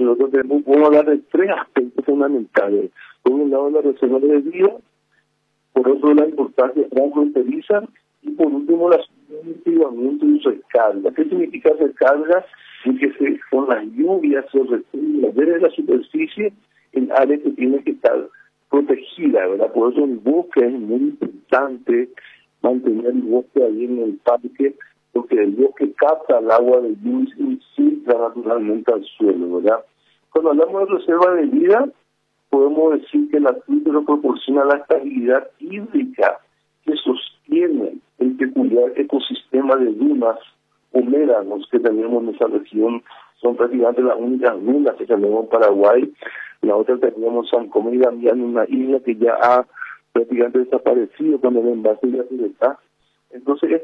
nosotros podemos hablar de tres aspectos fundamentales. Por un lado, la reserva de vida, por otro, la importancia transfronteriza, y por último, la activamiento y recarga. ¿Qué significa recarga? Y que con las lluvias se recibe desde la superficie en áreas que tienen que estar protegidas, ¿verdad? Por eso el bosque es muy importante, mantener el bosque ahí en el parque, porque el bosque capta el agua de lluvia y filtra naturalmente al suelo, ¿verdad? Cuando hablamos de reserva de vida, podemos decir que el acuífero proporciona la estabilidad hídrica que sostiene el peculiar ecosistema de dunas o médanos que tenemos en esa región. Son prácticamente las únicas dunas que tenemos en Paraguay. La otra tenemos San Comé y Damián, una isla que ya ha prácticamente desaparecido cuando el envase ya se está. Entonces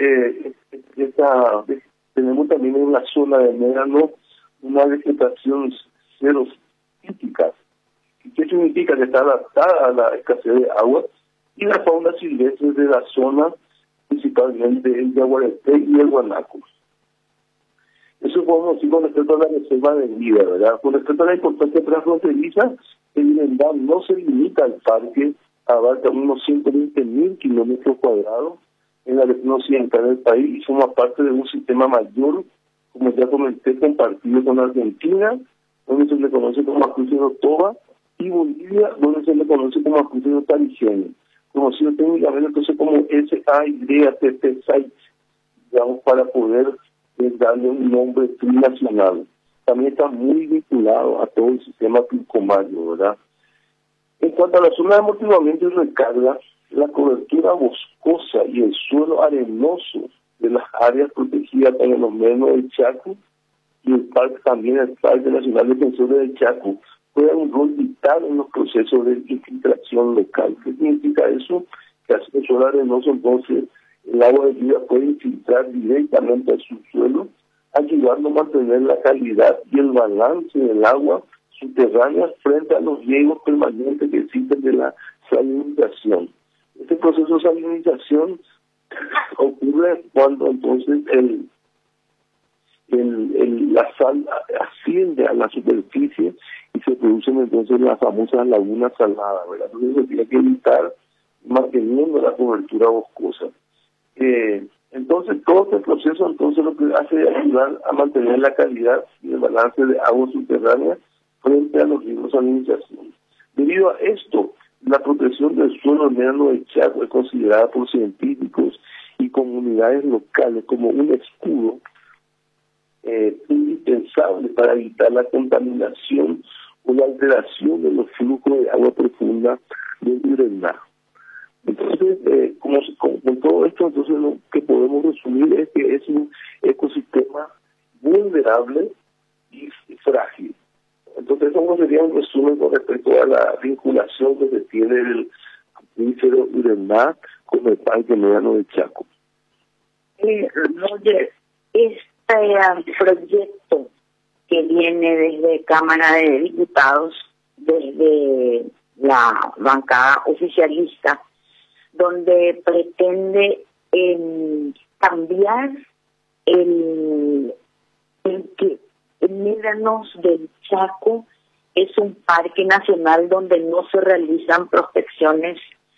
tenemos también en la zona de médano una vegetación xerotípica. ¿Qué significa? Que está adaptada a la escasez de agua, y la fauna silvestre de la zona, principalmente el yaguareté y el guanaco. Eso podemos decir con respecto a la reserva de vida, ¿verdad? Con respecto a la importancia transfronteriza, el Irendá no se limita al parque, abarca unos 120.000 kilómetros cuadrados en la región occidental del país y forma parte de un sistema mayor, como ya comenté, compartido con Argentina, donde se le conoce como acuífero Toba, y Bolivia, donde se le conoce como acuífero Tarigene, conocido técnicamente entonces como SAYTP Site, digamos, para poder darle un nombre trinacional. También está muy vinculado a todo el sistema pilcomario, ¿verdad? En cuanto a la zona de amortiguamiento y recarga, la cobertura boscosa y el suelo arenoso de las áreas protegidas en los médanos del Chaco y el Parque Nacional Defensor del Chaco juegan un rol vital en los procesos de infiltración local. ¿Qué significa eso? Que así el suelo arenoso, entonces, el agua de lluvia puede infiltrar directamente al subsuelo, ayudando a mantener la calidad y el balance del agua subterránea frente a los riegos permanentes que existen de la salinización. Este proceso de salinización ocurre cuando entonces la sal asciende a la superficie y se producen entonces las famosas lagunas saladas, ¿verdad? Entonces se tiene que evitar manteniendo la cobertura boscosa. Entonces todo este proceso entonces lo que hace es ayudar a mantener la calidad y el balance de agua subterránea frente a los riesgos de salinización. Debido a esto, la protección del suelo médano de Chaco es considerada por científicos y comunidades locales como un escudo indispensable para evitar la contaminación o la alteración de los flujos de agua profunda del Irendá. Entonces, con todo esto, entonces lo que podemos resumir es que es un ecosistema vulnerable y frágil. Entonces, eso sería un resumen con respecto a la vinculación que se tiene del acuífero Irendá con el Parque Médano del Chaco. Roger, este proyecto que viene desde Cámara de Diputados, desde la bancada oficialista, donde pretende cambiar el que Médanos del Chaco es un parque nacional donde no se realizan prospecciones,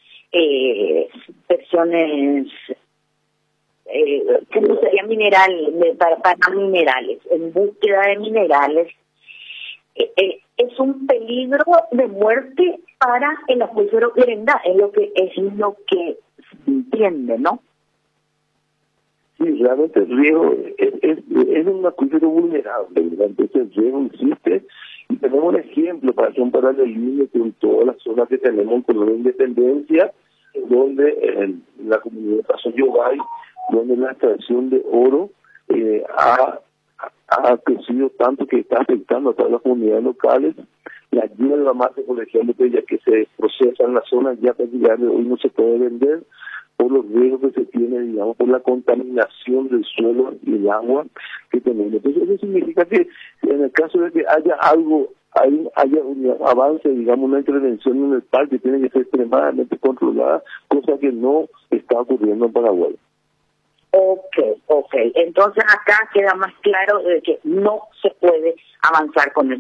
¿cómo sería? Para minerales, en búsqueda de minerales. Es un peligro de muerte para el acuífero Irendá, es lo que se entiende, ¿no? Sí, realmente el riego es un acuífero vulnerable, ¿verdad? Entonces el riego existe y tenemos un ejemplo para hacer un paralelismo con todas las zonas que tenemos en Colonia Independencia, donde en la comunidad de Paso Yobay, donde la extracción de oro ha crecido tanto que está afectando a todas las comunidades locales. La ayuda de la masa colegial, ya que se procesa en la zona, ya prácticamente hoy no se puede vender por los riesgos que se tiene, digamos, por la contaminación del suelo y el agua que tenemos. Entonces eso significa que en el caso de que haya haya un avance, digamos, una intervención en el parque, tiene que ser extremadamente controlada, cosa que no está ocurriendo en Paraguay. Ok. Entonces acá queda más claro de que no se puede avanzar con el